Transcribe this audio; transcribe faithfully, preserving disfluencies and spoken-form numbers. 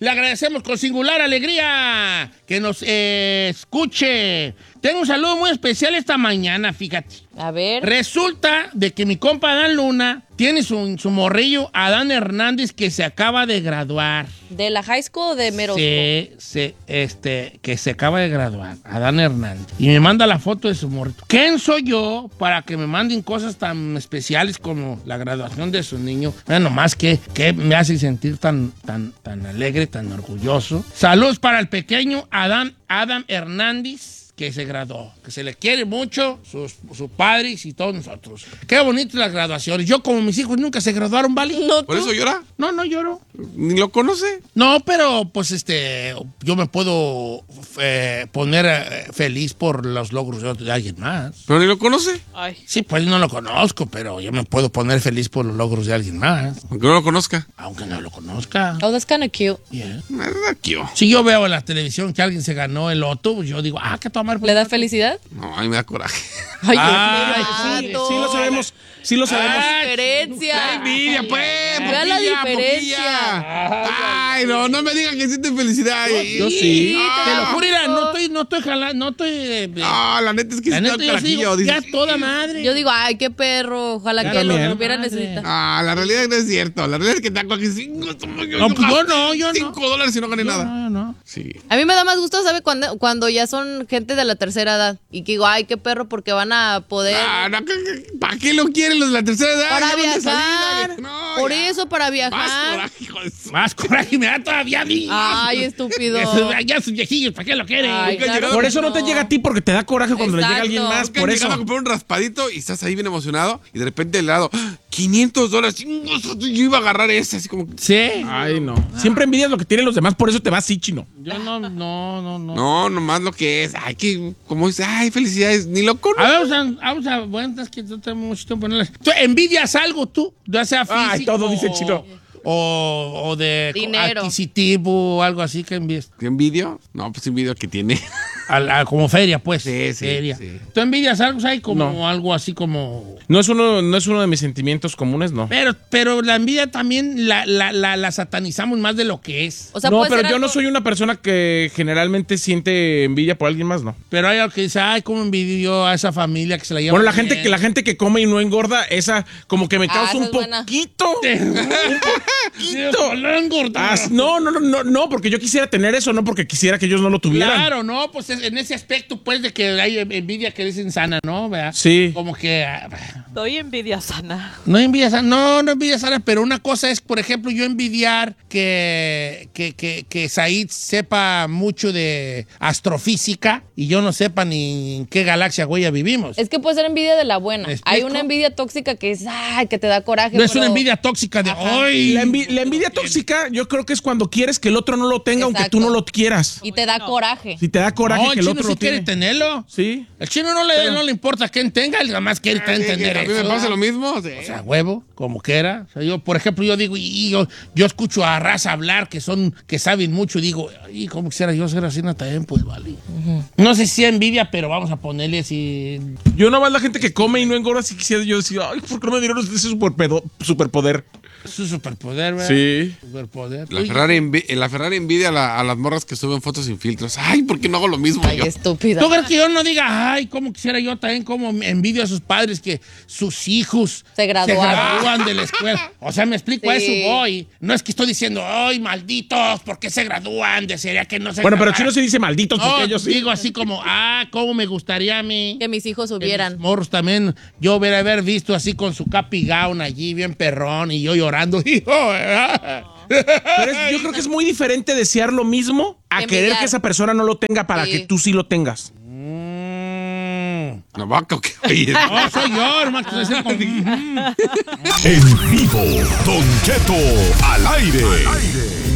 Le agradecemos con singular alegría que nos eh, escuche. Tengo un saludo muy especial esta mañana, fíjate. A ver. Resulta de que mi compa Adán Luna tiene su, su morrillo, Adán Hernández, que se acaba de graduar. ¿De la high school o de middle Sí, sí, este, que se acaba de graduar, Adán Hernández. Y me manda la foto de su morrito. ¿Quién soy yo para que me manden cosas tan especiales como la graduación de su niño? Bueno, más que, que me hace sentir tan, tan, tan alegre, tan orgulloso. Saludos para el pequeño Adán, Adam Hernández, que se graduó, que se le quiere mucho, sus, sus padres y todos nosotros. Qué bonitas las graduaciones. Yo, como mis hijos nunca se graduaron, ¿vale? No, ¿Por eso llora? No, no lloro. ¿Ni lo conoce? No, pero pues este, yo me puedo eh, poner eh, feliz por los logros de, de alguien más. ¿Pero ni lo conoce? Ay. Sí, pues no lo conozco, pero yo me puedo poner feliz por los logros de alguien más. Aunque no lo conozca. Aunque no lo conozca. Oh, that's kind of cute. Yeah. Aquí, oh. Si yo veo en la televisión que alguien se ganó el loto, pues yo digo, ah, ¿qué tomar? ¿Le da felicidad? No, a mí me da coraje. Ay, Ay, qué Sí, sí lo sabemos. Sí lo sabemos. La diferencia. ¡La envidia, pues! Vea la poquilla, diferencia. poquilla. Ay, no, no me digan que sienten felicidad. Yo sí. Te lo juro, mira, no estoy, no estoy jalando, no estoy... eh, Ah, la neta es que la sí neta, tengo yo carajillo. digo, ya dices, toda madre. Yo digo, ay, qué perro. Ojalá Ya que también. lo hubiera Madre. necesitado. Ah, la realidad no es cierto. La realidad es que te hago aquí cinco... No, pues yo no, yo no. Cinco dólares y no gané Yo nada. No, no. Sí. A mí me da más gusto, ¿sabe? Cuando, cuando ya son gente de la tercera edad. Y que digo, ay, qué perro, porque van a poder... Ah, no, ¿para qué lo quieren los de la tercera edad? para Ya van de viajar. salida, no, Por ya. eso, para Más viajar. coraje, hijo de su... Más coraje me da todavía a mí. Ay, estúpido. Esos- Ya sus viejillos, ¿para qué lo quieren? Ay, Nunca he claro llegado- Por eso no te llega a ti, porque te da coraje cuando le llega Exacto. alguien más. Nunca han Por llegado eso. a comprar un raspadito y estás ahí bien emocionado y de repente al lado, ¡ah! quinientos dólares. Chingos, yo iba a agarrar ese, así como... Sí. Ay, no. Siempre envidias lo que tienen los demás, por eso te vas así, chino. Yo no, no, no, no. No, nomás lo que es. Ay, que, como dice, ay, felicidades, ni lo conozco. A ver, vamos a, vamos a, bueno, es que no tenemos mucho tiempo en ponerlas. ¿Tú envidias algo tú? Ya sea físico. Ay, todo dice Chino. O, o de Dinero. adquisitivo o algo así que envíes. ¿Qué envidio? No, pues envidio que tiene. A la- como feria, pues. Sí, sí, feria. sí. ¿Tú envidias algo, hay como No. algo así como... No es uno, no es uno de mis sentimientos comunes, no. Pero, pero la envidia también la, la, la, la satanizamos más de lo que es. O sea, no, puede pero ser yo algo- no soy una persona que generalmente siente envidia por alguien más, no. Pero hay algo que dice, ay, cómo envidio yo a esa familia que se la lleva Bueno, la bien. gente que la gente que come y no engorda, esa como que me Ah, causa esa un es buena. poquito. Dios, no engordar. Ah, no, no, no, no, no, porque yo quisiera tener eso, no porque quisiera que ellos no lo tuvieran. Claro, no, pues es- en ese aspecto, pues, de que hay envidia que es insana, ¿no? ¿Verdad? Sí. Como que... ah, Doy envidia sana. no envidia sana, no, no envidia sana, pero una cosa es, por ejemplo, yo envidiar que, que, que, que Said sepa mucho de astrofísica y yo no sepa ni en qué galaxia, güey, ya vivimos. Es que puede ser envidia de la buena. ¿Me explico? Hay una envidia tóxica que es, ay, que te da coraje. No es pero- una envidia tóxica de hoy. La, envi- la envidia tóxica yo creo que es cuando quieres que el otro no lo tenga aunque Exacto. tú no lo quieras. Y te da coraje. Si te da coraje No, que el el chino otro sí lo quiere tiene. tenerlo. Sí. El chino no le, no le importa quién tenga, él nada más quiere tener A mí me eso. pasa lo mismo. Sí. O sea, huevo, como quiera. O sea, yo, por ejemplo, yo digo, y yo, yo escucho a raza hablar que son, que saben mucho, y digo, y como quisiera yo ser así también, pues vale. No sé si es envidia, pero vamos a ponerle así. Yo nomás la gente que come y no engorda, si quisiera yo decir, ay, ¿por qué no me dieron ese superpedo- superpoder? Su superpoder, ¿verdad? Sí. Superpoder. La Oye, Ferrari, envi- la Ferrari envidia a, la- a las morras que suben fotos sin filtros. Ay, ¿por qué no hago lo mismo Ay, yo? estúpida. ¿Tú crees que yo no diga, ay, cómo quisiera yo también, cómo envidio a sus padres que sus hijos Se graduaron. gradúan de la escuela? O sea, me explico, a Sí. eso voy. No es que estoy diciendo, ay, malditos, ¿por qué se gradúan? Desearía que no se Bueno, pero graduaran. Chino sí dice malditos porque No, ellos sí. digo así como, ah, cómo me gustaría a mí. Que mis hijos que hubieran. mis morros también, yo hubiera haber visto así con su capi gown allí, bien perrón, y yo llorando. Hijo, ¿verdad? Pero es- yo creo que es muy diferente desear lo mismo a Envidiar. querer que esa persona no lo tenga para Sí. que tú sí lo tengas. Mm. ¿La vaca o qué? Oye, No, soy yo, hermano. que estoy haciendo con- En vivo, Don Cheto al aire.